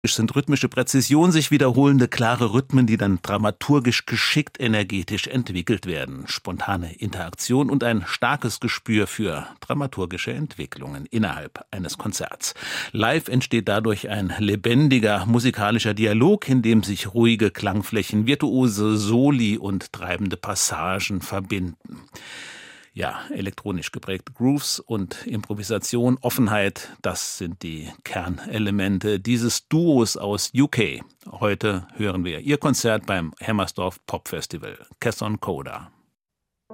sind rhythmische Präzision, sich wiederholende, klare Rhythmen, die dann dramaturgisch geschickt energetisch entwickelt werden. Spontane Interaktion und ein starkes Gespür für dramaturgische Entwicklungen innerhalb eines Konzerts. Live entsteht dadurch ein lebendiger musikalischer Dialog, in dem sich ruhige Klangflächen, virtuose Soli und treibende Passagen verbinden. Ja, elektronisch geprägte Grooves und Improvisation, Offenheit, das sind die Kernelemente dieses Duos aus UK. Heute hören wir ihr Konzert beim Hammersdorf Pop Festival. Kesson Coda.